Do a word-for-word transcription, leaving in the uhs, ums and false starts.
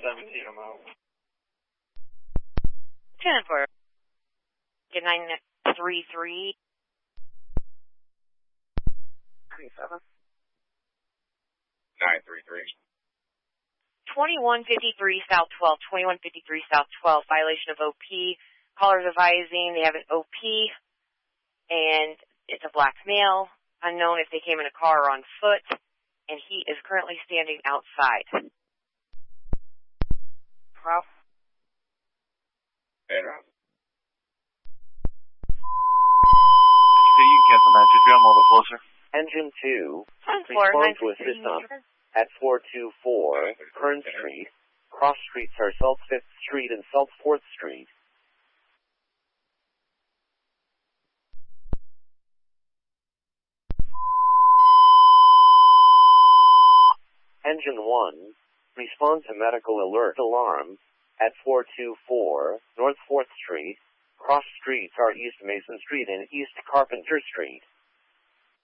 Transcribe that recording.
seventeen, I'm out. ten for nine three three. twenty-seven. nine three three. twenty-one fifty-three South twelve, twenty-one fifty-three South twelve, violation of O P. Callers advising they have an O P, and it's a black male, unknown if they came in a car or on foot, and he is currently standing outside. Wow. Better. So you can cancel that. Just be a little bit closer. Engine two, four, respond to assist on at four two four Kern Street. Cross streets are South fifth Street and South fourth Street. Engine one, respond to medical alert alarm at four two four North fourth Street. Cross streets are East Mason Street and East Carpenter Street.